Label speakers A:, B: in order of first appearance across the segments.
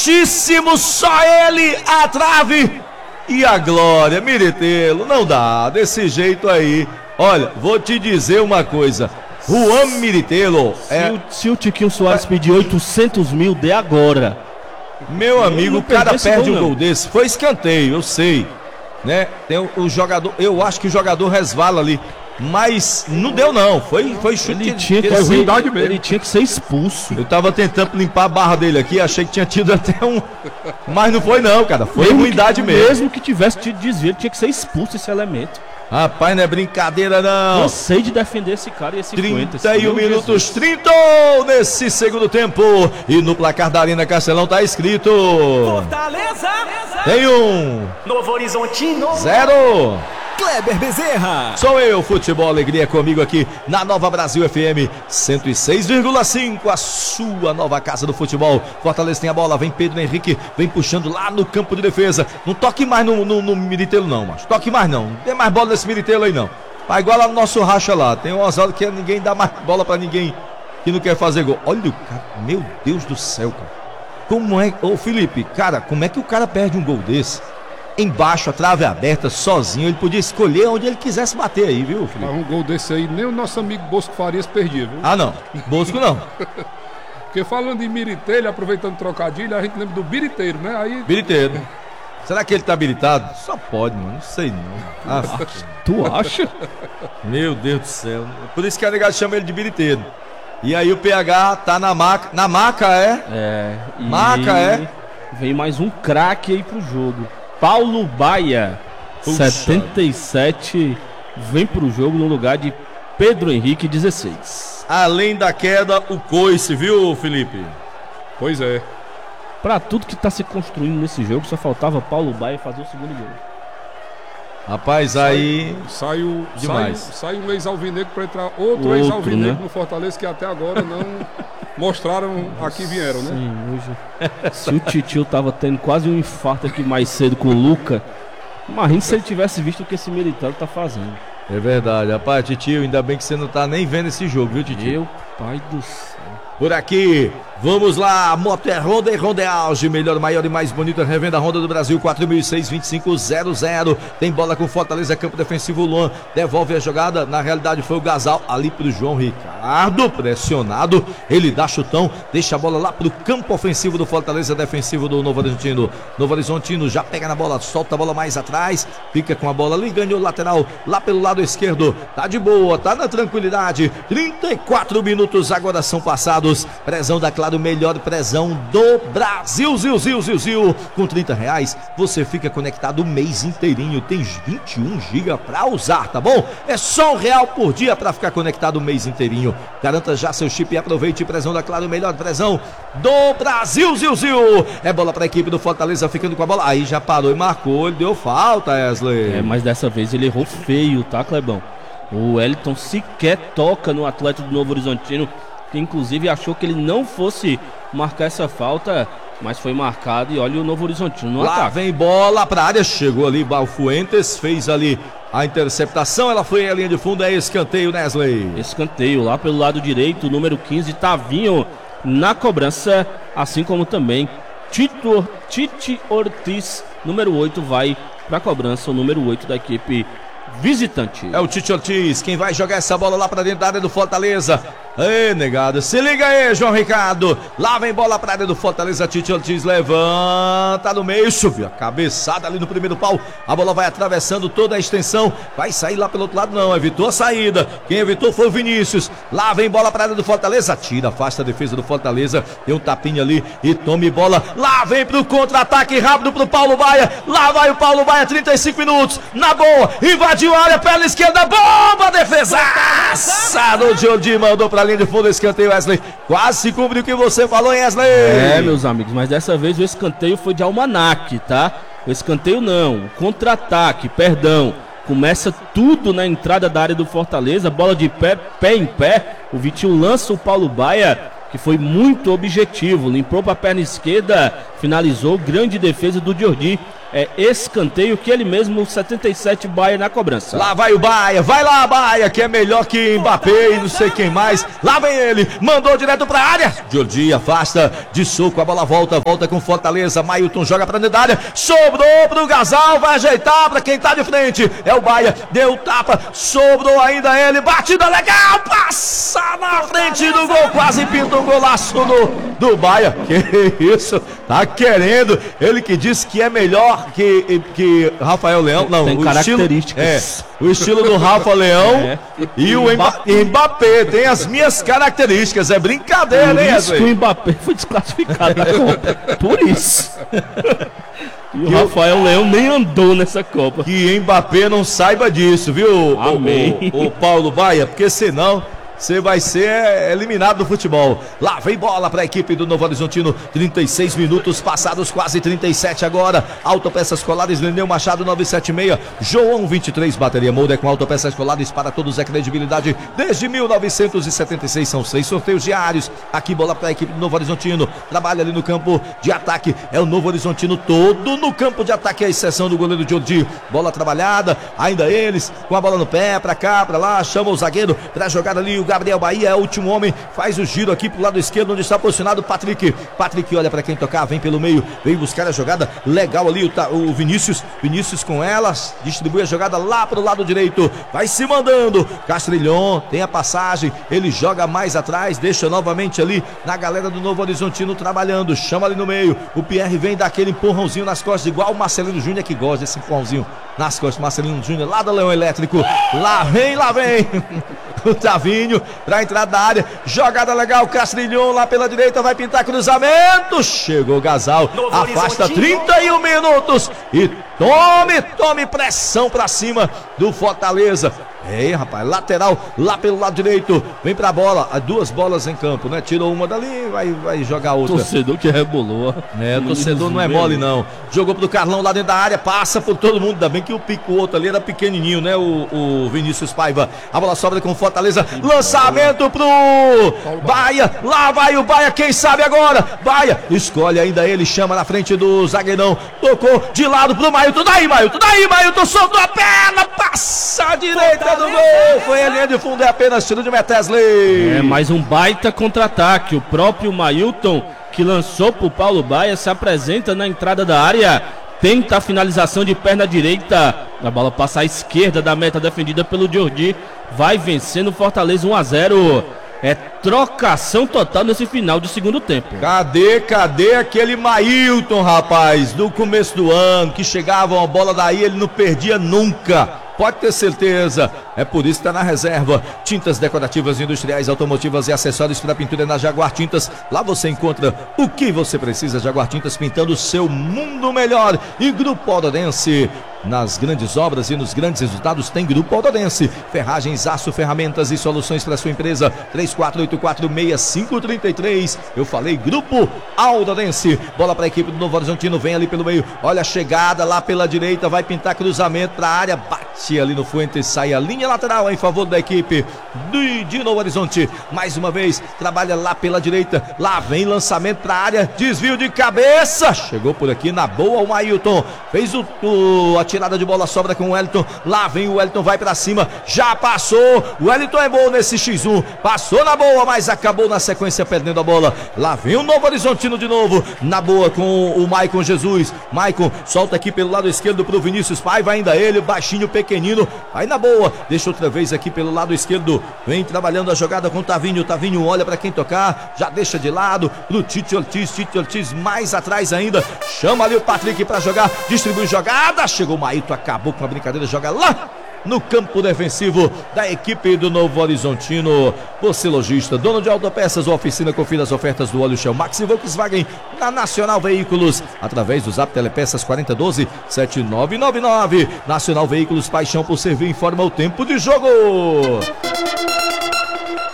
A: baixíssimo, só ele, a trave e a glória. Miritelo, não dá, desse jeito aí. Olha, vou te dizer uma coisa, Juan Miritelo.
B: Se o Tiquinho Soares pedir 800 mil, dê agora.
A: Meu amigo, o cara perde um gol desse. Foi escanteio, eu sei, né? Tem o jogador, eu acho que o jogador resvala ali, mas não deu não, foi chute.
B: Ele tinha que ser expulso.
A: Eu tava tentando limpar a barra dele aqui, achei que tinha tido até um, mas não foi não, cara, foi ruindade mesmo.
B: Mesmo que tivesse tido desvio, ele tinha que ser expulso esse elemento.
A: Rapaz, não é brincadeira não.
B: Cansei de defender esse cara e esse
A: 31 minutos, 30 nesse segundo tempo. E no placar da Arena Castelão tá escrito:
C: Fortaleza
A: tem 1,
C: Novo Horizontino
A: 0.
C: Kleber Bezerra.
A: Sou eu, Futebol Alegria, comigo aqui na Nova Brasil FM 106,5, a sua nova casa do futebol. Fortaleza tem a bola, vem Pedro Henrique, vem puxando lá no campo de defesa. Não toque mais no Miritelo não, macho. Toque mais não tem mais bola nesse Miritelo aí não. Vai igual lá no nosso racha lá, tem um Oswaldo que ninguém dá mais bola pra ninguém que não quer fazer gol. Olha o cara, meu Deus do céu, cara. Como é, ô Felipe, cara, como é que o cara perde um gol desse? Embaixo, a trave aberta, sozinho, ele podia escolher onde ele quisesse bater aí, viu, Felipe?
D: Um gol desse aí, nem o nosso amigo Bosco Farias perdia, viu?
A: Ah, não, Bosco não.
D: Porque falando em Miritelo, aproveitando trocadilho, a gente lembra do Biriteiro, né? Aí...
A: Biriteiro. Será que ele tá habilitado? Só pode, mano, não sei não.
B: Tu acha?
A: Meu Deus do céu. Por isso que a negada chama ele de Biriteiro. E aí o PH tá na maca, Maca, é?
B: Vem mais um craque aí pro jogo. Paulo Baia, puxa. 77, vem pro jogo no lugar de Pedro Henrique, 16.
A: Além da queda, o coice, viu, Felipe?
D: Pois é.
B: Pra tudo que tá se construindo nesse jogo, só faltava Paulo Baia fazer o segundo gol.
A: Rapaz, aí...
D: Sai o ex-alvinegro pra entrar outro ex-alvinegro, né? No Fortaleza, que até agora não mostraram aqui vieram, né?
B: Sim, hoje. Se o Titio tava tendo quase um infarto aqui mais cedo com o Luca, imagina se ele tivesse visto o que esse militar tá fazendo.
A: É verdade, rapaz, Titio, ainda bem que você não tá nem vendo esse jogo, viu, Titio?
B: Meu pai do céu.
A: Por aqui, vamos lá, Moto é Honda e Honda é Auge, melhor, maior e mais bonita revenda Honda do Brasil, 4006-2500, tem bola com Fortaleza, campo defensivo, Luan, devolve a jogada, na realidade foi o Gasal, ali pro João Ricardo, pressionado, ele dá chutão, deixa a bola lá pro campo ofensivo do Fortaleza, defensivo do Novo Horizontino já pega na bola, solta a bola mais atrás, fica com a bola ali, ganhou o lateral, lá pelo lado esquerdo, tá de boa, tá na tranquilidade, 34 minutos agora são passados. Prezão da Claro, melhor prezão do Brasil, Zil. Com R$30 você fica conectado o mês inteirinho, tem 21 GB pra usar, tá bom? É só R$1 por dia pra ficar conectado o mês inteirinho. Garanta já seu chip e aproveite. Prezão da Claro, melhor prezão do Brasil, Zil. É bola pra equipe do Fortaleza, ficando com a bola. Aí já parou e marcou, ele deu falta, Wesley.
B: Mas dessa vez ele errou feio, tá, Clebão? O Wellington sequer toca no atleta do Novo Horizontino, que inclusive achou que ele não fosse marcar essa falta, mas foi marcado. E olha o Novo Horizontino no
A: ataque. Lá vem bola pra área, chegou ali Balfuentes, fez ali a interceptação, ela foi à linha de fundo, é escanteio, Wesley.
B: Escanteio lá pelo lado direito, o número 15, Tavinho na cobrança, assim como também Tite Ortiz, número 8, vai pra cobrança, o número 8 da equipe visitante.
A: É o Tite Ortiz, quem vai jogar essa bola lá pra dentro da área do Fortaleza. Ei, negado, se liga aí, João Ricardo. Lá vem bola pra área do Fortaleza, Tite Ortiz levanta no meio, subiu a cabeçada ali no primeiro pau. A bola vai atravessando toda a extensão, vai sair lá pelo outro lado, não, evitou a saída. Quem evitou foi o Vinícius. Lá vem bola pra área do Fortaleza, tira, afasta a defesa do Fortaleza, deu um tapinha ali e tome bola. Lá vem pro contra-ataque rápido pro Paulo Baia. Lá vai o Paulo Baia, 35 minutos, na boa, invadiu a área, perna esquerda, bomba, defesaça do Jordi, mandou pra linha de fundo, escanteio, Wesley. Quase se cumpriu o que você falou, hein, Wesley?
B: É, meus amigos, mas dessa vez o escanteio foi de almanaque, tá? O escanteio não, o contra-ataque, perdão. Começa tudo na entrada da área do Fortaleza, bola de pé em pé. O Vitinho lança o Paulo Baia, que foi muito objetivo, limpou para a perna esquerda, finalizou, grande defesa do Jordi. É escanteio que ele mesmo, 77, Baia na cobrança.
A: Lá vai o Baia, vai lá Baia, que é melhor que Mbappé e não sei quem mais. Lá vem ele, mandou direto pra área. Jordi afasta de soco, a bola volta com Fortaleza. Mailton joga pra dentro da área, sobrou pro Gasal, vai ajeitar pra quem tá de frente. É o Baia, deu tapa, sobrou ainda ele, batida legal, passa na frente do gol, quase pinta um golaço do Baia. Que isso, tá querendo, ele que disse que é melhor que Rafael Leão, não,
B: tem
A: o
B: características.
A: o estilo do Rafa Leão e o Mbappé tem as minhas características, é brincadeira, hein?
B: Por isso que o Mbappé foi desclassificado da Copa, por isso. E o Rafael Leão nem andou nessa Copa.
A: Que Mbappé não saiba disso, viu,
B: Amém.
A: o Paulo Baia, porque senão você vai ser eliminado do futebol. Lá vem bola para a equipe do Novo Horizontino. 36 minutos passados, quase 37 agora. Autopeças Colares, Lineu Machado 976. João 23, bateria Molder com Autopeças Colares para todos, é credibilidade desde 1976. São 6 sorteios diários. Aqui bola para a equipe do Novo Horizontino. Trabalha ali no campo de ataque. É o Novo Horizontino todo no campo de ataque, a exceção do goleiro Jordi. Bola trabalhada, ainda eles com a bola no pé, para cá, para lá. Chama o zagueiro para jogar ali. O Gabriel Bahia é o último homem, faz o giro aqui pro lado esquerdo, onde está posicionado o Patrick. Patrick olha para quem tocar, vem pelo meio, vem buscar a jogada legal ali, o Vinícius com elas, distribui a jogada lá pro lado direito, vai se mandando. Castrilhon tem a passagem, ele joga mais atrás, deixa novamente ali na galera do Novo Horizontino trabalhando, chama ali no meio. O Pierre vem dar aquele empurrãozinho nas costas, igual o Marcelino Júnior, que gosta desse empurrãozinho nas costas. Marcelino Júnior lá do Leão Elétrico, lá vem o Tavinho pra entrada da área, jogada legal, Castrilhon lá pela direita, vai pintar cruzamento, chegou Gasal, afasta 31 minutos e tome pressão pra cima do Fortaleza. Ei, rapaz, lateral lá pelo lado direito, vem pra bola, as duas bolas em campo, né? Tirou uma dali, vai jogar outra.
B: Torcedor que rebolou.
A: O torcedor não é mole não. Jogou pro Carlão lá dentro da área, passa por todo mundo, ainda bem que o outro ali era pequenininho, né? O Vinícius Paiva. A bola sobra com Fortaleza, lançamento pro Baia, lá vai o Baia, quem sabe agora? Baia, escolhe ainda ele, chama na frente do zagueirão, tocou de lado pro Mailton, daí Mailton, soltou a perna, passa a direita do gol, foi a linha de fundo, é apenas tiro de Metesley.
B: É mais um baita contra-ataque, o próprio Mailton, que lançou pro Paulo Baia, se apresenta na entrada da área, tenta a finalização de perna direita, a bola passa à esquerda da meta defendida pelo Jordi, vai vencendo o Fortaleza 1-0. É trocação total nesse final de segundo tempo.
A: Cadê aquele Mailton, rapaz, do começo do ano, que chegava uma bola daí, ele não perdia nunca. Pode ter certeza, é por isso que está na reserva. Tintas decorativas, industriais, automotivas e acessórios para pintura na Jaguar Tintas. Lá você encontra o que você precisa. Jaguar Tintas, pintando o seu mundo melhor. E Grupo Aldorense, nas grandes obras e nos grandes resultados tem Grupo Aldorense. Ferragens, aço, ferramentas e soluções para sua empresa. 3484-6533. Eu falei Grupo Aldorense. Bola para a equipe do Novo Horizontino, vem ali pelo meio. Olha a chegada lá pela direita, vai pintar cruzamento para a área, bate ali no Fuentes, sai a linha lateral em favor da equipe de Novo Horizonte. Mais uma vez, trabalha lá pela direita, lá vem lançamento para a área, desvio de cabeça, chegou por aqui na boa o Mailton, fez a tirada de bola, sobra com o Wellington, lá vem o Wellington, vai para cima, já passou, o Wellington é bom nesse X1, passou na boa, mas acabou na sequência perdendo a bola. Lá vem o Novo Horizontino de novo, na boa com o Maicon Jesus. Maicon solta aqui pelo lado esquerdo pro Vinícius Paiva, ainda ele, baixinho, pequenino, vai na boa, deixa outra vez aqui pelo lado esquerdo, vem trabalhando a jogada com o Tavinho olha para quem tocar, já deixa de lado pro Tite Ortiz mais atrás ainda, chama ali o Patrick para jogar, distribui jogada, chegou o Mailton, acabou com a brincadeira, joga lá no campo defensivo da equipe do Novo Horizontino. Você lojista, dono de autopeças ou oficina, confira as ofertas do óleo Shell Max e Volkswagen na Nacional Veículos, através do Zap Telepeças 4012-7999. Nacional Veículos, paixão por servir, informa o tempo de jogo.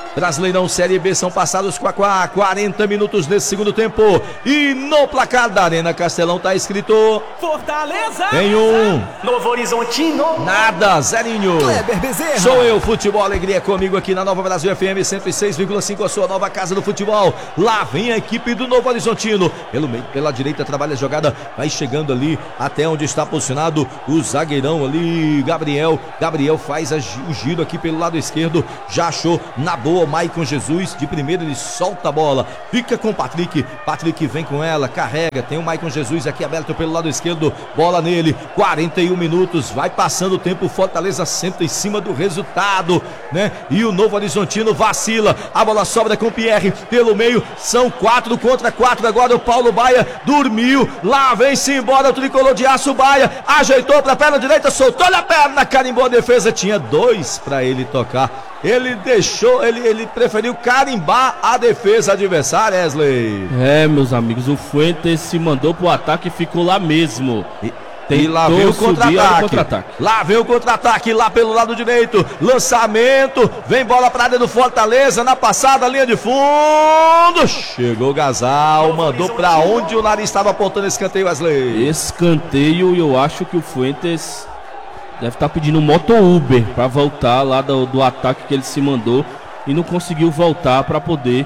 A: Brasileirão Série B são passados 40 minutos nesse segundo tempo. E no placar da Arena Castelão tá escrito
C: Fortaleza.
A: Tem um.
C: Novo Horizontino.
A: Nada, zerinho.
C: Kleber Bezerra.
A: Sou eu, Futebol Alegria, comigo aqui na Nova Brasil FM 106,5, a sua nova casa do futebol. Lá vem a equipe do Novo Horizontino. Pelo meio, pela direita, trabalha a jogada, vai chegando ali até onde está posicionado o zagueirão ali, Gabriel. Gabriel faz o giro aqui pelo lado esquerdo, já achou na boa o Maicon Jesus. De primeiro ele solta a bola, fica com o Patrick. Patrick vem com ela, carrega. Tem o Maicon Jesus aqui aberto pelo lado esquerdo, bola nele. 41 minutos, vai passando o tempo. Fortaleza senta em cima do resultado, né? E o Novo Horizontino vacila. A bola sobra com o Pierre pelo meio. São 4 contra 4. Agora o Paulo Baia dormiu. Lá vem-se embora o tricolor de aço. Baia ajeitou para a perna direita, soltou-lhe a perna, carimbou a defesa. Tinha 2 para ele tocar. Ele deixou, ele preferiu carimbar a defesa adversária, Wesley.
B: Meus amigos, o Fuentes se mandou pro ataque e ficou lá mesmo.
A: E lá vem o contra-ataque. Lá vem o contra-ataque, lá pelo lado direito. Lançamento, vem bola pra área do Fortaleza, na passada, linha de fundo. Chegou o Gasal, mandou pra onde o nariz estava apontando esse escanteio, Wesley.
B: Escanteio, e eu acho que o Fuentes deve estar pedindo moto Uber para voltar lá do ataque que ele se mandou e não conseguiu voltar para poder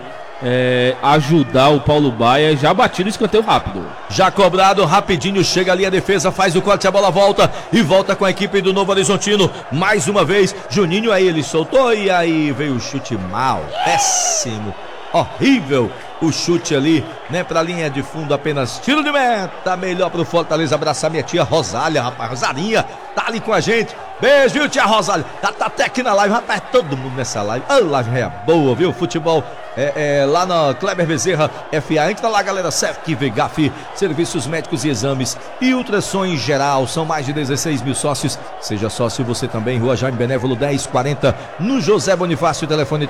B: ajudar o Paulo Baia. Já batido o escanteio rápido.
A: Já cobrado rapidinho, chega ali a defesa, faz o corte, a bola volta e volta com a equipe do Novo Horizontino. Mais uma vez, Juninho aí, ele soltou e aí veio o chute mal, péssimo, horrível. O chute ali, né, pra linha de fundo, apenas tiro de meta. Melhor pro Fortaleza. Abraçar minha tia Rosália, rapaz. Rosarinha, tá ali com a gente. Beijo, viu, tia Rosália? Tá até aqui na live, rapaz. Todo mundo nessa live. A live é boa, viu? Futebol lá na Kleber Bezerra FA. Entra lá, galera. Sesc, Vegaf, serviços médicos e exames e ultrassom em geral. São mais de 16 mil sócios. Seja sócio você também. Rua Jaime Benévolo 1040, no José Bonifácio. Telefone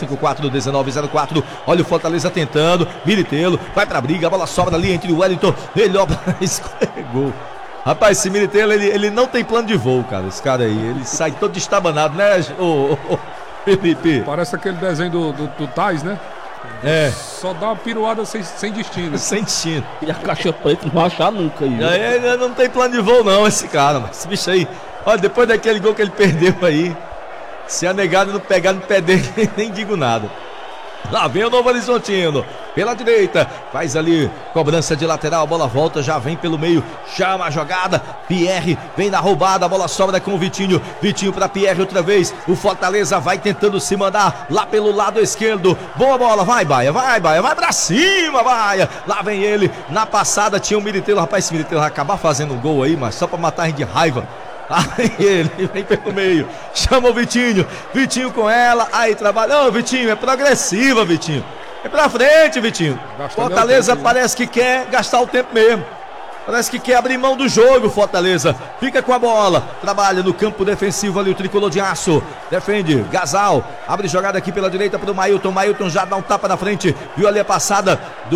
A: 3254-1904. Olha o Fortaleza tentando. Militelo, vai pra briga, a bola sobra ali entre o Wellington, melhor, escorregou. Rapaz, esse Militelo, ele não tem plano de voo, cara, esse cara aí, ele sai todo destabanado, né, Felipe?
D: Parece aquele desenho do Tais, né? Só dá uma piruada sem destino.
A: Sem destino.
B: E a caixa preta não vai achar nunca aí.
A: Ele não tem plano de voo não, esse cara, mas esse bicho aí, olha, depois daquele gol que ele perdeu aí, se a negada não pegar no pé dele, nem digo nada. Lá vem o Novo Horizontino, pela direita, faz ali, cobrança de lateral, a bola volta, já vem pelo meio, chama a jogada, Pierre vem na roubada, a bola sobra com o Vitinho para Pierre outra vez, o Fortaleza vai tentando se mandar lá pelo lado esquerdo, boa bola, vai Baia, vai pra cima, Baia, lá vem ele, na passada tinha o Militelo, rapaz, esse Militelo vai acabar fazendo um gol aí, mas só pra matar a gente de raiva. Aí ele vem pelo meio, chama o Vitinho com ela, aí trabalha, Vitinho, é progressiva, Vitinho, é pra frente, Vitinho. Fortaleza parece que quer gastar o tempo mesmo, parece que quer abrir mão do jogo. Fortaleza fica com a bola, trabalha no campo defensivo ali o tricolor de aço, defende, Gasal, abre jogada aqui pela direita pro Mailton já dá um tapa na frente, viu ali a passada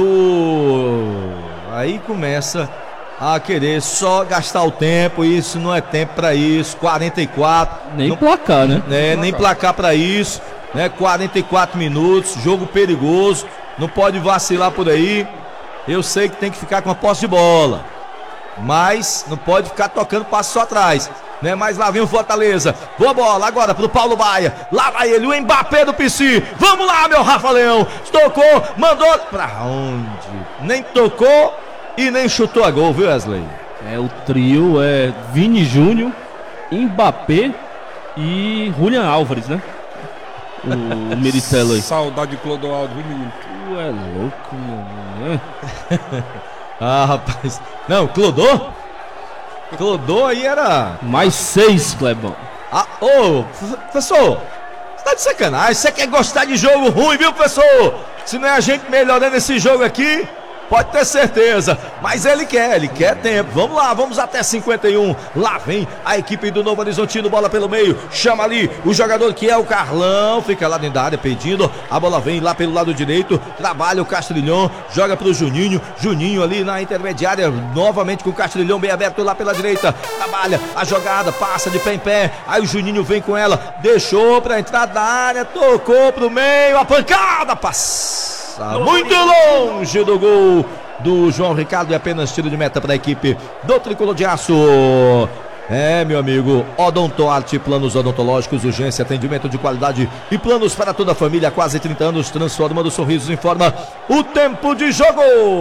A: aí começa a querer só gastar o tempo, isso não é tempo pra isso. 44.
B: Nem placar, né?
A: Nem placar pra isso, né? 44 minutos, jogo perigoso, não pode vacilar por aí. Eu sei que tem que ficar com a posse de bola, mas não pode ficar tocando passo só atrás, né? Mas lá vem o Fortaleza, boa bola agora pro Paulo Baia, lá vai ele, o Mbappé do PC, vamos lá, meu Rafa Leão, tocou, mandou, pra onde? Nem tocou e nem chutou a gol, viu, Wesley?
B: O trio é Vini Júnior, Mbappé e Julian Álvares, né? O Militelo aí.
D: Saudade de Clodoaldo, viu, menino?
B: Tu é louco, mano.
A: Rapaz. Não, Clodô aí era...
B: Mais 6, Clebão.
A: Professor, você tá de sacanagem, você quer gostar de jogo ruim, viu, professor? Se não é a gente melhorando esse jogo aqui, pode ter certeza. Mas ele quer tempo. Vamos lá, vamos até 51. Lá vem a equipe do Novo Horizontino, bola pelo meio, chama ali o jogador que é o Carlão, fica lá dentro da área pedindo, a bola vem lá pelo lado direito, trabalha o Castrilhão, joga pro Juninho ali na intermediária, novamente com o Castrilhão bem aberto lá pela direita, trabalha a jogada, passa de pé em pé, aí o Juninho vem com ela, deixou pra entrar da área, tocou pro meio, a pancada, passa muito longe do gol do João Ricardo e apenas tiro de meta para a equipe do Tricolor de Aço. Meu amigo, Odontoarte, planos odontológicos, urgência, atendimento de qualidade e planos para toda a família, há quase 30 anos, transformando sorrisos em forma. O tempo de jogo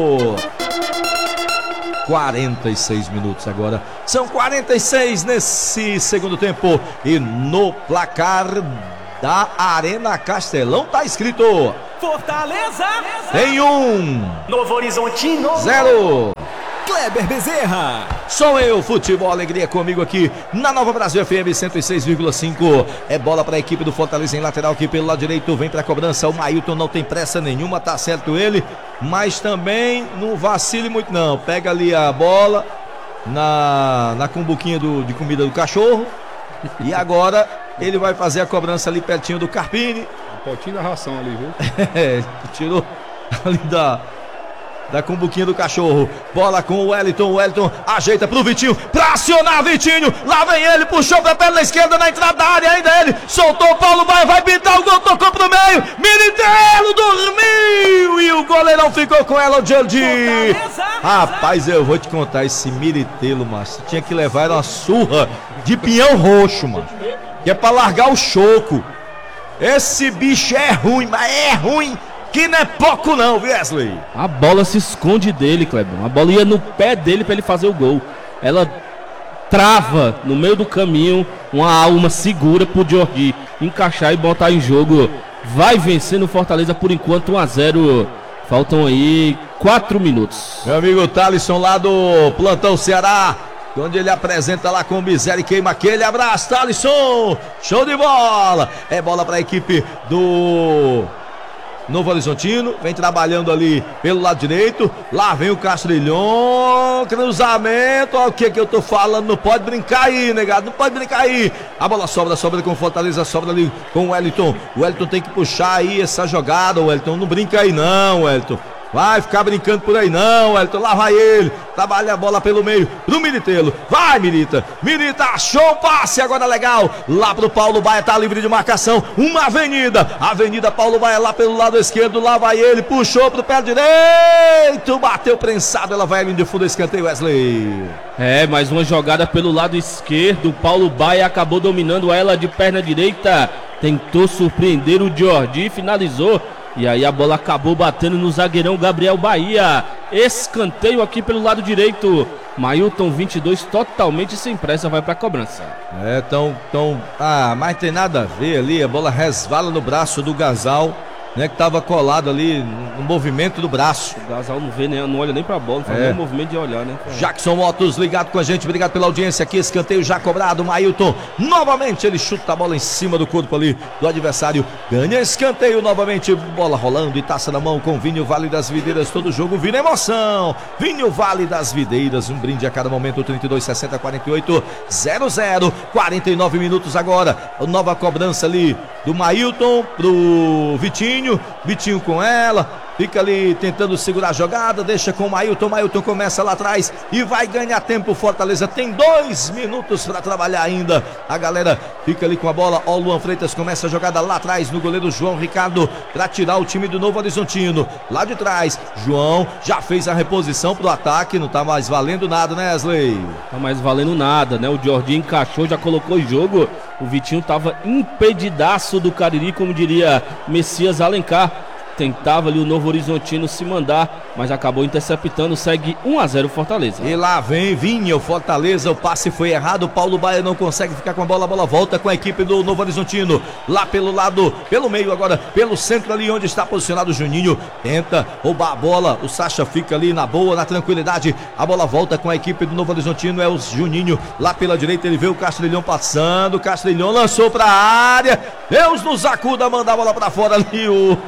A: 46 minutos agora, são 46 nesse segundo tempo e no placar da Arena Castelão tá escrito
C: Fortaleza
A: tem 1,
C: Novo Horizontino
A: 0.
C: Kleber Bezerra.
A: Sou eu, futebol, alegria comigo aqui na Nova Brasil FM 106,5. É bola para a equipe do Fortaleza em lateral aqui pelo lado direito, vem para a cobrança. O Mailton não tem pressa nenhuma, tá certo ele, mas também não vacile muito não. Pega ali a bola na cumbuquinha de comida do cachorro e agora ele vai fazer a cobrança ali pertinho do Carpini.
D: Potinho da ração ali, viu?
A: Tirou ali da cumbuquinha do cachorro. Bola com o Wellington ajeita pro Vitinho, pra acionar Vitinho, lá vem ele, puxou pra perna esquerda na entrada da área, ainda ele, soltou o Paulo, vai pintar o gol, tocou pro meio, Militelo dormiu e o goleirão ficou com ela, o Jordi. Rapaz, eu vou te contar, esse Militelo, macho, tinha que levar uma surra de pinhão roxo, mano, que é pra largar o choco. Esse bicho é ruim, mas é ruim que não é pouco não, Wesley.
B: A bola se esconde dele, Clebão. A bola ia no pé dele para ele fazer o gol. Ela trava no meio do caminho, uma alma segura pro Jordi encaixar e botar em jogo. Vai vencendo o Fortaleza por enquanto 1-0. Faltam aí 4 minutos.
A: Meu amigo Thalisson lá do Plantão Ceará, onde ele apresenta lá com o Miséria e queima aquele abraço, Thalisson. Show de bola. É bola para a equipe do Novo Horizontino, vem trabalhando ali pelo lado direito, lá vem o Castrilhão, cruzamento, olha o que eu tô falando, não pode brincar aí, negado, não pode brincar aí, a bola sobra com o Fortaleza, sobra ali com o Wellington tem que puxar aí essa jogada, o Wellington, não brinca aí não, Wellington. Vai ficar brincando por aí não, Wellington, lá vai ele, trabalha a bola pelo meio, pro Militelo, vai Milita, achou o passe agora legal, lá pro Paulo Baia, tá livre de marcação, uma avenida Paulo Baia lá pelo lado esquerdo, lá vai ele, puxou pro pé direito, bateu prensado, ela vai ali de fundo, escanteio, Wesley.
B: Mais uma jogada pelo lado esquerdo, Paulo Baia acabou dominando ela de perna direita, tentou surpreender o Jordi, finalizou. E aí a bola acabou batendo no zagueirão Gabriel Bahia. Escanteio aqui pelo lado direito. Mailton 22 totalmente sem pressa vai pra cobrança.
A: Mas tem nada a ver ali. A bola resvala no braço do Gasal, né, que tava colado ali no movimento do braço.
B: O Gasal não vê, não olha nem pra bola, não faz nem o movimento de olhar, né?
A: Jackson Motos ligado com a gente, obrigado pela audiência aqui, escanteio já cobrado, Mailton, novamente ele chuta a bola em cima do corpo ali do adversário, ganha escanteio novamente, bola rolando e taça na mão com Vinho Vale das Videiras, todo jogo vira emoção, Vinho Vale das Videiras, um brinde a cada momento, 32, 60, 48, 00, 49 minutos agora, nova cobrança ali do Mailton pro Vitinho com ela, fica ali tentando segurar a jogada, deixa com o Mailton começa lá atrás e vai ganhar tempo. Fortaleza tem 2 minutos para trabalhar ainda, a galera fica ali com a bola, o Luan Freitas começa a jogada lá atrás no goleiro João Ricardo para tirar o time do Novo Horizontino, lá de trás, João já fez a reposição pro ataque, não tá mais valendo nada, né, Wesley?
B: Tá mais valendo nada, né, o Jordi encaixou, já colocou em jogo, o Vitinho tava impedidaço do Cariri, como diria Messias Alencar, tentava ali o Novo Horizontino se mandar, mas acabou interceptando, segue 1-0 Fortaleza.
A: E lá vem Vinha, o Fortaleza, o passe foi errado, o Paulo Baia não consegue ficar com a bola volta com a equipe do Novo Horizontino, lá pelo lado, pelo meio agora, pelo centro ali onde está posicionado o Juninho, tenta roubar a bola, o Sacha fica ali na boa, na tranquilidade, a bola volta com a equipe do Novo Horizontino, é o Juninho, lá pela direita ele vê o Castrilhão passando, o Castrilhão lançou pra área, Deus nos acuda, manda a bola pra fora ali,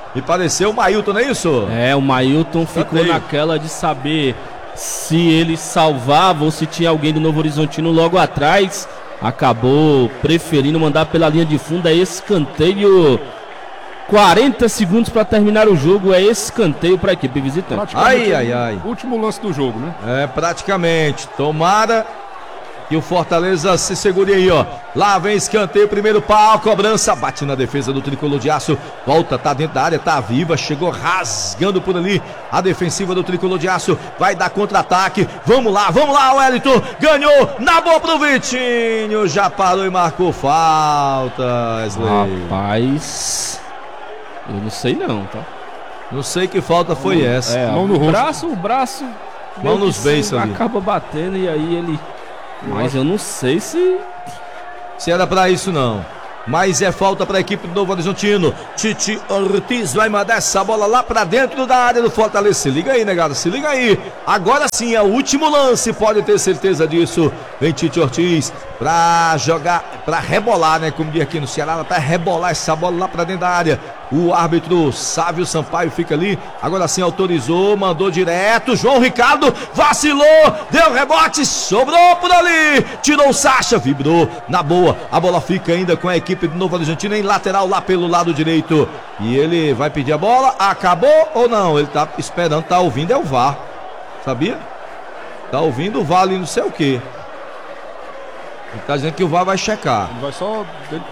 A: Me pareceu o Mailton, não é isso?
B: É, o Mailton ficou naquela de saber se ele salvava ou se tinha alguém do Novo Horizontino logo atrás. Acabou preferindo mandar pela linha de fundo. É escanteio. 40 segundos para terminar o jogo. É escanteio para a equipe visitante.
D: Ai. Último lance do jogo, né?
A: É, praticamente. Tomara que o Fortaleza se segure aí, ó. Lá vem escanteio, primeiro pau, cobrança, bate na defesa do Tricolor de Aço. Volta, tá dentro da área, tá viva, chegou rasgando por ali a defensiva do Tricolor de Aço. Vai dar contra-ataque. Vamos lá, Wellington. Ganhou, na boa pro Vitinho. Já parou e marcou falta, Wesley.
B: Rapaz, eu não sei não, tá?
A: Não sei que falta foi essa.
B: Mão no rosto. O braço.
A: Mão nos beiços ali.
B: Acaba batendo e aí ele... Mas eu não sei se
A: era pra isso não. Mas é falta para a equipe do Novo Horizontino. Tite Ortiz vai mandar essa bola lá pra dentro da área do Fortaleza. Se liga aí, negado, se liga aí. Agora sim é o último lance, pode ter certeza disso. Vem Tite Ortiz pra jogar, pra rebolar, né? Como diz aqui no Ceará, pra rebolar essa bola lá pra dentro da área. O árbitro Sávio Sampaio fica ali. Agora sim autorizou, mandou direto. João Ricardo vacilou, deu rebote, sobrou por ali. Tirou o Sacha, vibrou na boa. A bola fica ainda com a equipe do Novo Horizontino em lateral lá pelo lado direito. E ele vai pedir a bola. Acabou ou não? Ele tá esperando, tá ouvindo, é o VAR. Sabia? Tá ouvindo o VAR ali, não sei o que. Ele tá dizendo que o VAR vai checar.
D: Vai só...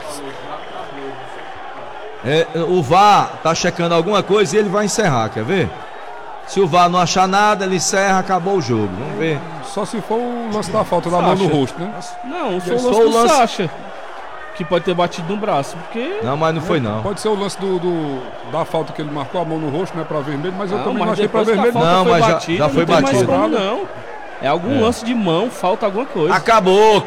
A: O VAR tá checando alguma coisa e ele vai encerrar, quer ver? Se o VAR não achar nada, ele encerra, acabou o jogo. Vamos ver.
D: Só se for o lance da falta da mão no rosto, né?
B: Não, se for o lance do Sacha, que pode ter batido no braço, porque...
A: Não, mas não foi não.
D: Pode ser o lance da falta que ele marcou a mão no rosto, né, pra vermelho, mas eu também não achei pra vermelho.
A: Não, mas já foi batido.
B: Não. É algum lance de mão, falta alguma coisa.
A: Acabou,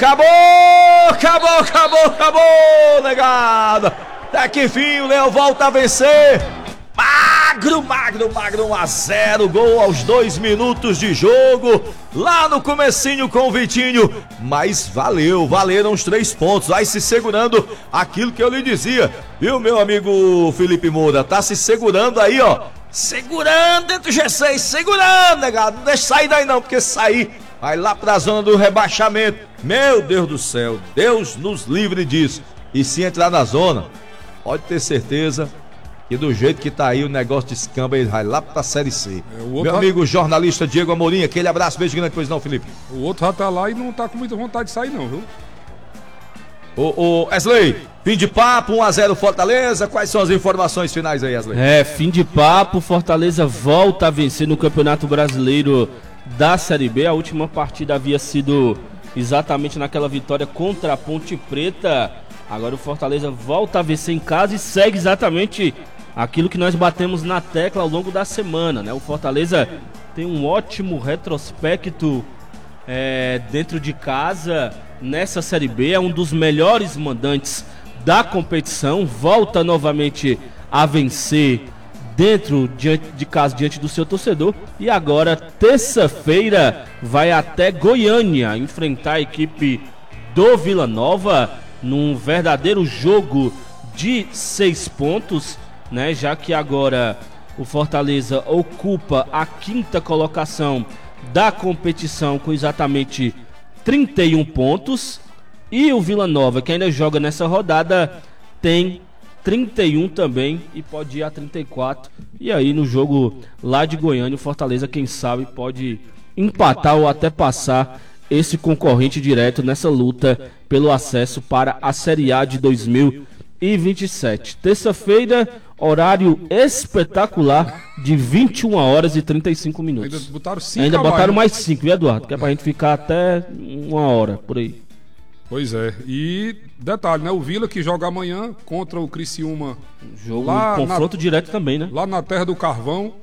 A: negada. Até que enfim o Leão volta a vencer. Magro, 1-0, gol aos 2 minutos de jogo, lá no comecinho com o Vitinho, mas valeram os 3 pontos, vai se segurando, aquilo que eu lhe dizia, viu, meu amigo Felipe Moura, tá se segurando aí, ó, segurando dentro do G6, segurando, negado, não deixa sair daí não, porque sair, vai lá pra zona do rebaixamento, meu Deus do céu, Deus nos livre disso, e se entrar na zona, pode ter certeza que do jeito que tá aí o negócio de escamba, ele vai lá pra Série C. Meu amigo jornalista Diego Amorim, aquele abraço, beijo grande, pois não, Felipe?
D: O outro já tá lá e não tá com muita vontade de sair não, viu?
A: Ô Wesley, fim de papo, 1-0 Fortaleza, quais são as informações finais aí, Wesley?
B: Fim de papo, Fortaleza volta a vencer no Campeonato Brasileiro da Série B, a última partida havia sido exatamente naquela vitória contra a Ponte Preta, agora o Fortaleza volta a vencer em casa e segue exatamente aquilo que nós batemos na tecla ao longo da semana, né? O Fortaleza tem um ótimo retrospecto dentro de casa nessa Série B, é um dos melhores mandantes da competição, volta novamente a vencer diante de casa, diante do seu torcedor, e agora, terça-feira, vai até Goiânia enfrentar a equipe do Vila Nova num verdadeiro jogo de 6 pontos, né? Já que agora o Fortaleza ocupa a 5ª colocação da competição com exatamente 31 pontos, e o Vila Nova, que ainda joga nessa rodada, tem 31 também e pode ir a 34. E aí no jogo lá de Goiânia, o Fortaleza, quem sabe, pode empatar ou até passar esse concorrente direto nessa luta pelo acesso para a Série A de 2027. Terça-feira, horário espetacular de 21 horas e 35 minutos.
D: Ainda botaram 5
B: Ainda botaram mais 5, viu, Eduardo? Que é pra gente ficar até 1 hora, por aí.
D: Pois é, e detalhe, né? O Vila que joga amanhã contra o Criciúma.
B: Jogo lá confronto direto também, né?
D: Lá na Terra do Carvão.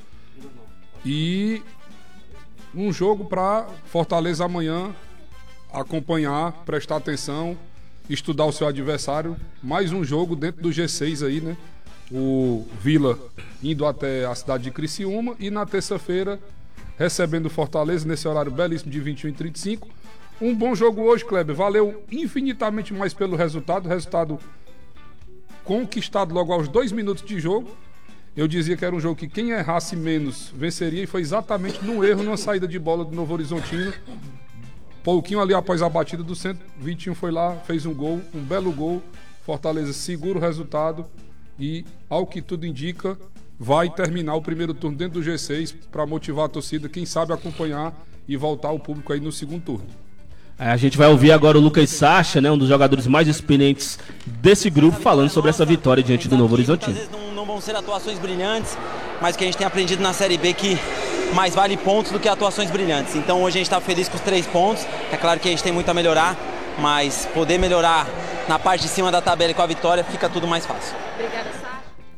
D: E um jogo para Fortaleza amanhã acompanhar, prestar atenção, estudar o seu adversário. Mais um jogo dentro do G6 aí, né? O Vila indo até a cidade de Criciúma e na terça-feira recebendo o Fortaleza nesse horário belíssimo de 21h35. Um bom jogo hoje, Kleber. Valeu infinitamente mais pelo resultado. Resultado conquistado logo aos 2 minutos de jogo. eu dizia que era um jogo que quem errasse menos venceria, e foi exatamente num erro, numa saída de bola do Novo Horizontino. Pouquinho ali após a batida do centro, Vitinho foi lá, fez um gol, um belo gol. Fortaleza segura o resultado e, ao que tudo indica, vai terminar o primeiro turno dentro do G6 para motivar a torcida, quem sabe acompanhar e voltar o público aí no segundo turno.
B: A gente vai ouvir agora o Lucas Sacha, né, um dos jogadores mais experientes desse grupo, falando sobre essa vitória diante do Novo Horizontino.
E: Às vezes não vão ser atuações brilhantes, mas que a gente tem aprendido na Série B que mais vale pontos do que atuações brilhantes. Então hoje a gente está feliz com os 3 pontos. É claro que a gente tem muito a melhorar, mas poder melhorar na parte de cima da tabela e com a vitória fica tudo mais fácil.
F: Obrigada, Sacha.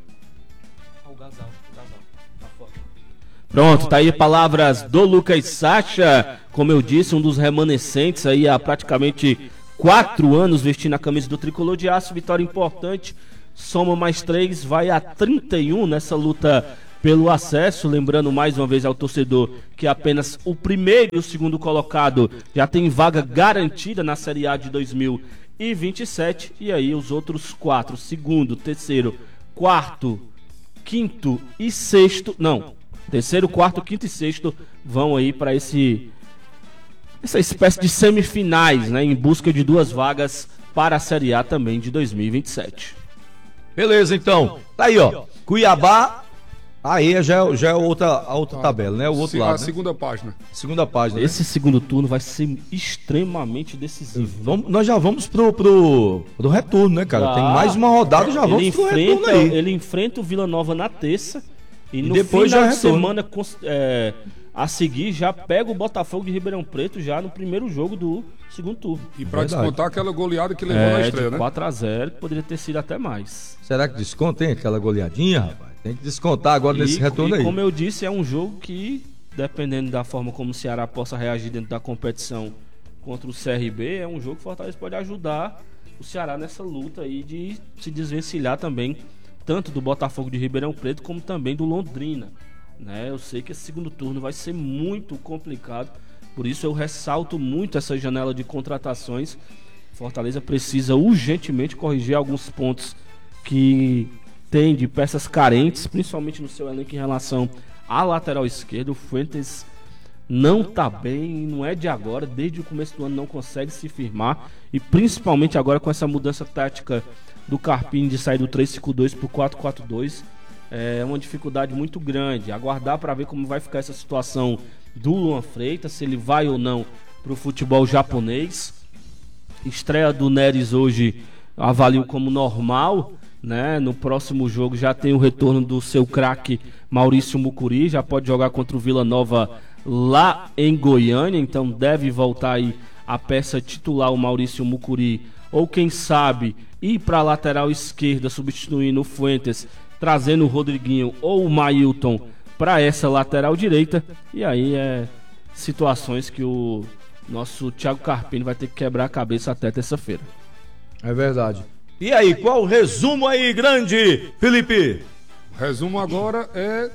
B: Pronto, tá aí palavras do Lucas Sacha, como eu disse, um dos remanescentes aí há praticamente 4 anos vestindo a camisa do Tricolor de Aço. Vitória importante, soma mais 3, vai a 31 nessa luta pelo acesso. Lembrando mais uma vez ao torcedor que apenas o primeiro e o segundo colocado já tem vaga garantida na Série A de 2027, e aí os outros 4, segundo, terceiro, quarto, quinto e sexto, não, terceiro, quarto, quinto e sexto vão aí para essa espécie de semifinais, né, em busca de 2 vagas para a Série A também de 2027.
A: Beleza, então. Tá aí, ó. Cuiabá. Aí já é a outra tabela, né? O outro lado.
D: A segunda página.
A: Segunda página. Né?
B: Esse segundo turno vai ser extremamente decisivo.
A: Nós já vamos pro retorno, né, cara? Tem mais uma rodada e já vamos pro retorno aí.
B: Ele enfrenta o Vila Nova na terça e no
A: depois
B: final
A: já
B: de semana a seguir já pega o Botafogo de Ribeirão Preto já no primeiro jogo do segundo turno.
D: E pra descontar aquela goleada que levou na estreia,
B: de
D: né?
B: 4-0, que poderia ter sido até mais.
A: Será que desconta, hein? Aquela goleadinha, rapaz? Tem que descontar agora nesse retorno aí.
B: Como eu disse, é um jogo que, dependendo da forma como o Ceará possa reagir dentro da competição contra o CRB, é um jogo que o Fortaleza pode ajudar o Ceará nessa luta aí de se desvencilhar também, tanto do Botafogo de Ribeirão Preto como também do Londrina, né? Eu sei que esse segundo turno vai ser muito complicado, por isso eu ressalto muito essa janela de contratações. Fortaleza precisa urgentemente corrigir alguns pontos que tem de peças carentes, principalmente no seu elenco em relação à lateral esquerda. O Fuentes não tá bem, não é de agora, desde o começo do ano não consegue se firmar, e principalmente agora com essa mudança tática do Carpini de sair do 3-5-2 pro 4-4-2, é uma dificuldade muito grande. Aguardar para ver como vai ficar essa situação do Luan Freitas, se ele vai ou não pro futebol japonês. Estreia do Neres hoje avalio como normal, né? No próximo jogo já tem o retorno do seu craque Maurício Mucuri, já pode jogar contra o Vila Nova lá em Goiânia, então deve voltar aí a peça titular, o Maurício Mucuri, ou quem sabe ir para a lateral esquerda substituindo o Fuentes, trazendo o Rodriguinho ou o Mailton para essa lateral direita. E aí situações que o nosso Thiago Carpini vai ter que quebrar a cabeça até terça-feira.
A: É verdade. E aí, qual o resumo aí, grande, Felipe?
D: O resumo agora é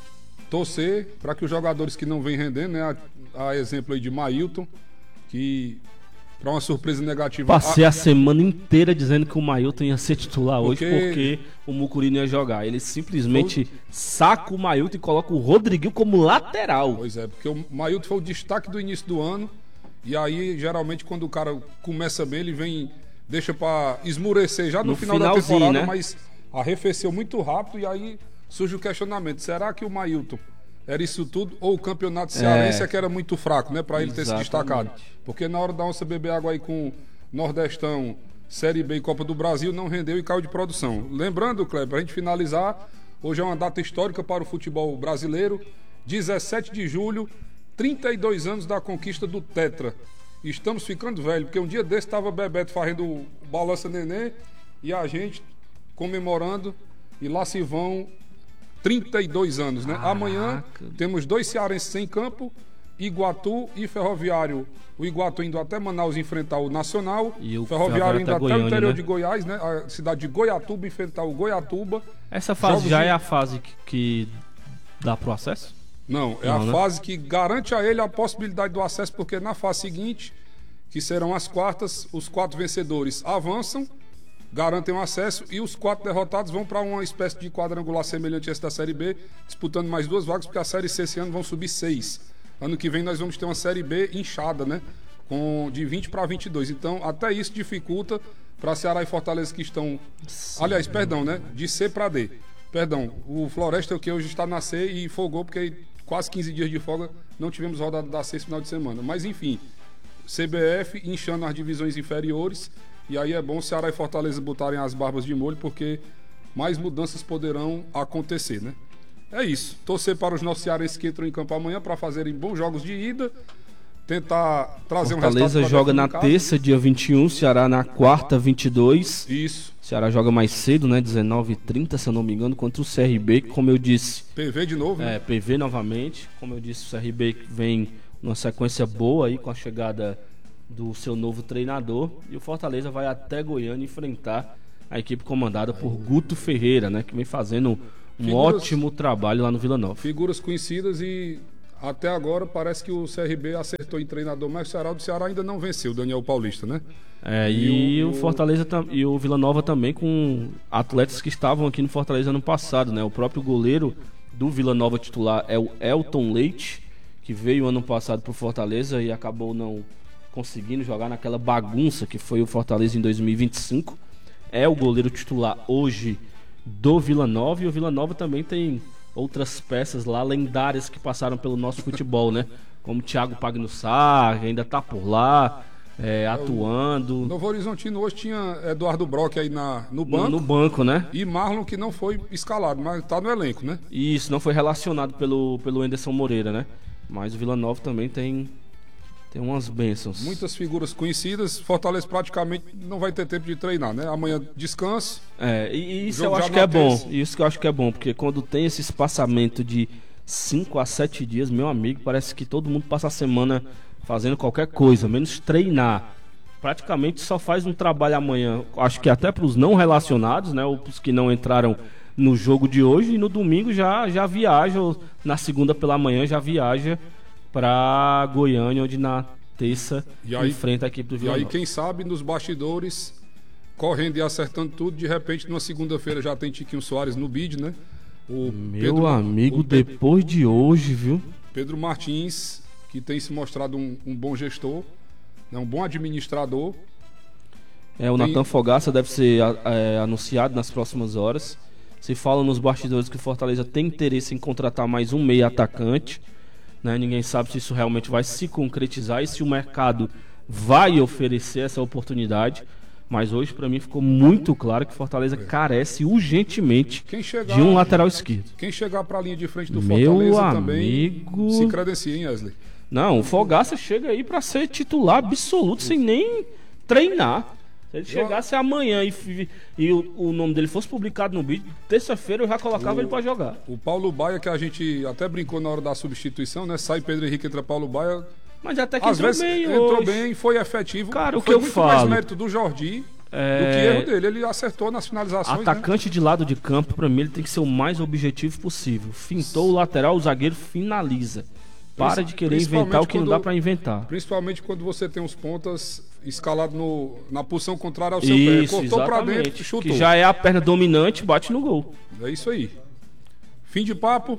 D: torcer para que os jogadores que não vêm rendendo, né? A exemplo aí de Mailton, que para uma surpresa negativa...
B: Passei a semana inteira dizendo que o Mailton ia ser titular hoje porque o Mucuri não ia jogar. Ele simplesmente saca o Mailton e coloca o Rodriguinho como lateral.
D: Pois é, porque o Mailton foi o destaque do início do ano, e aí geralmente quando o cara começa bem, ele vem... deixa para esmurecer já no final da temporada, né? Mas arrefeceu muito rápido, e aí surge o questionamento: será que o Mailton era isso tudo, ou o campeonato cearense é que era muito fraco, né, para ele ter se destacado? Porque na hora da onça beber água aí com Nordestão, Série B e Copa do Brasil, não rendeu e caiu de produção. Lembrando, Kleber, pra gente finalizar, hoje é uma data histórica para o futebol brasileiro, 17 de julho, 32 anos da conquista do Tetra. Estamos ficando velho, porque um dia desse estava Bebeto fazendo o Balança Nenê e a gente comemorando, e lá se vão 32 anos, né?
B: Caraca.
D: Amanhã temos 2 cearenses em campo, Iguatu e Ferroviário. O Iguatu indo até Manaus enfrentar o Nacional,
B: e o
D: Ferroviário indo até
B: Goiânia,
D: o interior, né, de
B: né?
D: Goiás, né? A cidade de Goiatuba enfrentar o Goiatuba.
B: Essa fase já é a fase que dá pro acesso?
D: Não, é
B: Não,
D: a
B: né?
D: fase que garante a ele a possibilidade do acesso, porque na fase seguinte, que serão as quartas, os 4 vencedores avançam garantem o acesso, e os 4 derrotados vão para uma espécie de quadrangular semelhante a esse da Série B, disputando mais 2 vagas, porque a Série C esse ano vão subir 6. Ano que vem nós vamos ter uma Série B inchada, né? De 20 para 22. Então, até isso dificulta para Ceará e Fortaleza que estão... Aliás, perdão, né? De C para D. Perdão, o Floresta é o que hoje está na C e folgou, porque quase 15 dias de folga não tivemos rodada da C esse final de semana. Mas, enfim, CBF inchando as divisões inferiores, e aí é bom Ceará e Fortaleza botarem as barbas de molho, porque mais mudanças poderão acontecer, né? É isso. Torcer para os nossos cearenses que entram em campo amanhã para fazerem bons jogos de ida, tentar trazer um resultado.
B: Fortaleza joga na terça, dia 21, Ceará na quarta, 22.
D: Isso.
B: Ceará joga mais cedo, né? 19h30, se eu não me engano, contra o CRB, como eu disse.
D: PV de novo, né?
B: PV novamente. Como eu disse, o CRB vem numa sequência boa aí com a chegada do seu novo treinador. E o Fortaleza vai até Goiânia enfrentar a equipe comandada por Guto Ferreira, né? Que vem fazendo um ótimo trabalho lá no Vila Nova.
D: Figuras conhecidas, e até agora parece que o CRB acertou em treinador, mas o Ceará ainda não venceu o Daniel Paulista, né?
B: E o Fortaleza e o Vila Nova também, com atletas que estavam aqui no Fortaleza ano passado, né? O próprio goleiro do Vila Nova titular é o Elton Leite, que veio ano passado pro Fortaleza e acabou não conseguindo jogar naquela bagunça que foi o Fortaleza em 2025. É o goleiro titular hoje do Vila Nova, e o Vila Nova também tem outras peças lá lendárias que passaram pelo nosso futebol, né? Como Thiago Pagnussar, ainda tá por lá, atuando.
D: O Novo Horizontino hoje tinha Eduardo Brock aí no banco.
B: No banco, né?
D: E Marlon, que não foi escalado, mas tá no elenco, né?
B: Isso, não foi relacionado pelo Anderson Moreira, né? Mas o Vila Nova também tem umas bênçãos.
D: Muitas figuras conhecidas. Fortaleza praticamente não vai ter tempo de treinar, né? Amanhã descanso.
B: E isso eu acho que é bom. Isso que eu acho que é bom, porque quando tem esse espaçamento de 5 a 7 dias, meu amigo, parece que todo mundo passa a semana fazendo qualquer coisa, menos treinar. Praticamente só faz um trabalho amanhã, acho que até para os não relacionados, né? Ou para os que não entraram no jogo de hoje, e no domingo já viaja, ou na segunda pela manhã já viaja para Goiânia, onde na terça enfrenta a equipe do Vila Nova.
D: E aí, quem sabe, nos bastidores, correndo e acertando tudo, de repente, numa segunda-feira já tem Tiquinho Soares no bid, né?
B: Meu amigo, depois de hoje, viu?
D: Pedro Martins, que tem se mostrado um bom gestor, né? Um bom administrador.
B: O Natan Fogaça deve ser anunciado nas próximas horas. Se fala nos bastidores que o Fortaleza tem interesse em contratar mais um meia atacante, né? Ninguém sabe se isso realmente vai se concretizar e se o mercado vai oferecer essa oportunidade. Mas hoje, para mim, ficou muito claro que Fortaleza carece urgentemente de um lateral esquerdo.
D: Quem chegar para a linha de frente do Fortaleza também se credencia, hein, Wesley?
B: Não, o Fogaça chega aí para ser titular absoluto, sem nem treinar. Se ele chegasse amanhã e o nome dele fosse publicado no vídeo, terça-feira eu já colocava ele para jogar.
D: O Paulo Baia, que a gente até brincou na hora da substituição, né? Sai Pedro Henrique, entra Paulo Baia.
B: Mas até que
D: às vezes entrou bem, foi efetivo.
B: Cara, o que
D: foi
B: eu
D: muito
B: falo,
D: mais mérito do Jordi do que erro dele. Ele acertou nas finalizações.
B: Atacante, né? De lado de campo, para mim, ele tem que ser o mais objetivo possil. Fintou o lateral, o zagueiro finaliza. Para de querer inventar o que não dá para inventar.
D: Principalmente quando você tem os pontas escalados na posição contrária ao seu pé. Cortou para dentro, chutou.
B: Que já é a perna dominante, bate no gol.
D: É isso aí. Fim de papo.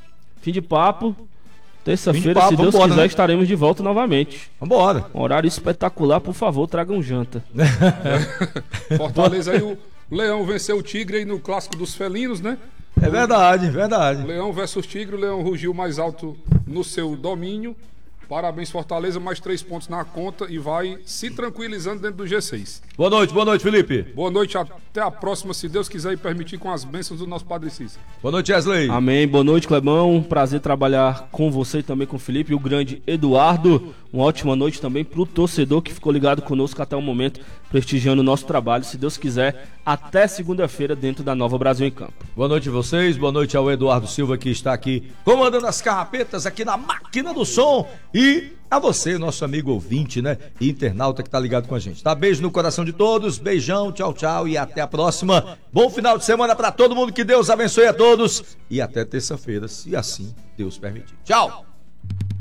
B: Terça-feira, se Deus quiser, estaremos de volta novamente.
A: Vambora.
B: Um horário espetacular, por favor, tragam janta.
D: Fortaleza aí, o Leão venceu o Tigre aí no Clássico dos Felinos, né?
A: É verdade, verdade.
D: Leão versus Tigre, o Leão rugiu mais alto no seu domínio. Parabéns, Fortaleza, mais 3 pontos na conta e vai se tranquilizando dentro do G6.
A: Boa noite, Felipe.
D: Boa noite, até a próxima, se Deus quiser e permitir, com as bênçãos do nosso Padre Cícero.
A: Boa noite, Wesley.
B: Amém, boa noite, Clebão. Prazer trabalhar com você e também com o Felipe e o grande Eduardo. Uma ótima noite também pro torcedor que ficou ligado conosco até o momento, prestigiando o nosso trabalho. Se Deus quiser, até segunda-feira dentro da Nova Brasil em Campo.
A: Boa noite a vocês, boa noite ao Eduardo Silva, que está aqui comandando as carrapetas aqui na máquina do som, e a você, nosso amigo ouvinte, né, e internauta que tá ligado com a gente. Tá? Beijo no coração de todos, beijão, tchau, tchau e até a próxima. Bom final de semana para todo mundo, que Deus abençoe a todos e até terça-feira, se assim Deus permitir. Tchau!